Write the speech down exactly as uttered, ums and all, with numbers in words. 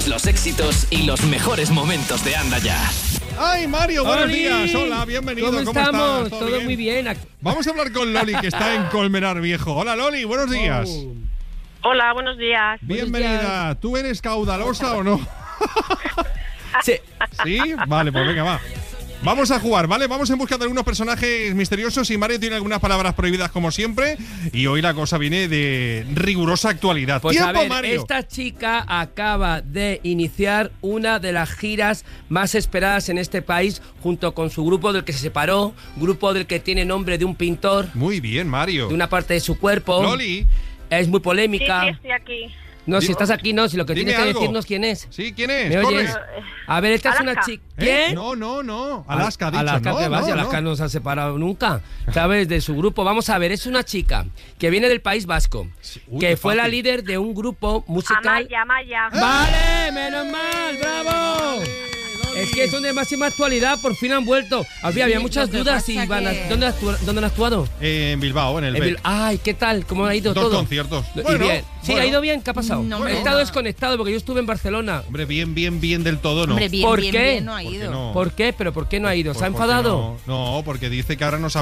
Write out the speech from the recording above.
los éxitos y los mejores momentos de Anda Ya. ¡Ay, Mario! Buenos ¡Oli! días. Hola, bienvenido. ¿Cómo, ¿Cómo estamos? estás? Todo, bien? muy bien. Vamos a hablar con Loli, que está en Colmenar Viejo. Hola, Loli. Buenos días. Oh. Hola, buenos días. Bienvenida. ¿Tú eres caudalosa o no? Sí. ¿Sí? Vale, pues venga, va. Vamos a jugar, ¿vale? Vamos en busca de algunos personajes misteriosos y Mario tiene algunas palabras prohibidas como siempre y hoy la cosa viene de rigurosa actualidad. Pues ¡Tiempo, a ver, Mario! esta chica acaba de iniciar una de las giras más esperadas en este país junto con su grupo del que se separó, grupo del que tiene nombre de un pintor, Muy bien, Mario. de una parte de su cuerpo. Loli, Es muy Sí, polémica. sí, estoy aquí. No, si Dime- estás aquí, no, si lo que dime tienes que algo. decirnos quién es. ¿sí? ¿Quién es? ¿Me Corre. oyes? A ver, esta es una Alaska. chica. ¿Eh? ¿Quién? No, no, no. Alaska, ha dicho. Alaska, no, que va, no, si no. Alaska no se ha separado nunca, ¿sabes? De su grupo. Vamos a ver, es una chica que viene del País Vasco, Sí, uy, que qué fue la fácil. líder de un grupo musical. Amaya, Amaya. ¡Vale! ¡Menos mal! ¡Bravo! Es que son de máxima actualidad, por fin han vuelto. Había, había muchas lo que dudas pasa y van a- que- ¿dónde, actu- ¿dónde han actuado? Eh, en Bilbao, en el En B. Bil- Ay, ¿qué tal? ¿Cómo ha ido Dos todo? conciertos. Y Bueno, bien. Sí, bueno. ¿ha ido bien? ¿Qué ha pasado? No, He hombre, estado no. desconectado porque yo estuve en Barcelona. Hombre, bien, bien, bien del todo, ¿no? Hombre, bien, ¿Por bien, qué? bien no ha ¿Por qué ido. no? ¿Por qué? ¿Pero por qué no ha ido? ¿Se ha Pues porque enfadado? No, no, porque dice que ahora no sabe